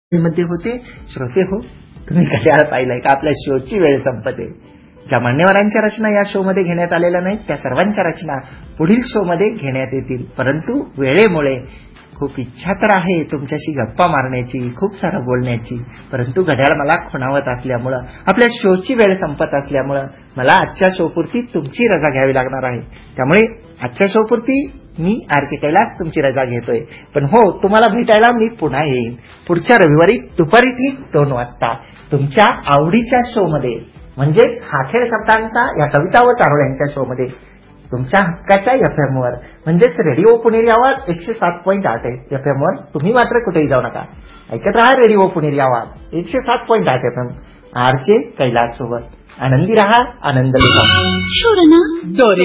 मध्ये होते. श्रोते हो, तुम्ही घड्याळ पाहिलंय का? आपल्या शोची वेळ संपते. ज्या मान्यवरांच्या रचना या शो मध्ये घेण्यात आलेल्या नाहीत त्या सर्वांच्या रचना पुढील शो मध्ये घेण्यात येतील. परंतु वेळेमुळे खूप इच्छा तर आहे तुमच्याशी गप्पा मारण्याची, खूप सारं बोलण्याची, परंतु घड्याळ मला खुणावत असल्यामुळं, आपल्या शोची वेळ संपत असल्यामुळं मला आजच्या शोपुरती तुमची रजा घ्यावी लागणार आहे. त्यामुळे आजच्या शोपुरती मी आरचे कैलास तुमची रजा घेतोय. पण हो, तुम्हाला भेटायला मी पुन्हा येईन पुढच्या रविवारी दुपारी ठीक 2 वाजता तुमच्या आवडीच्या शो मध्ये, म्हणजेच हाखेड शब्दांचा या कविता व चारोळ्यांच्या शो मध्ये, तुमच्या हक्काच्या FM वर, म्हणजेच रेडिओ पुणेरी आवाज 107.8 FM वर. तुम्ही मात्र कुठेही जाऊ नका, ऐकत राहा रेडिओ पुणेरी आवाज 107.8 FM आरचे कैलास सोबत. आनंदी रहा, आनंद लुटा.